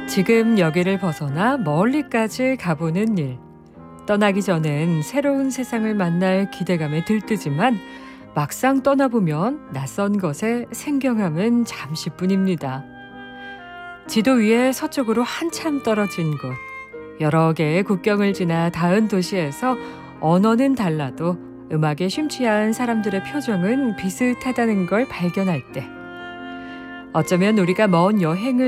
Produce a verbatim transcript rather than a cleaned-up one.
지금 여기를 벗어나 멀리까지 가보는 일. 떠나기 전엔 새로운 세상을 만날 기대감에 들뜨지만 막상 떠나보면 낯선 것의 생경함은 잠시뿐입니다. 지도 위에 서쪽으로 한참 떨어진 곳. 여러 개의 국경을 지나 닿은 도시에서 언어는 달라도 음악에 심취한 사람들의 표정은 비슷하다는 걸 발견할 때 어쩌면 우리가 먼 여행을